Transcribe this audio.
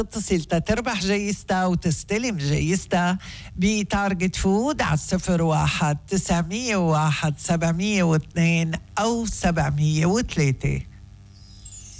تتصل تربح جايزتها وتستلم جايزتها بتارجت فود على 01 901 702 أو 703.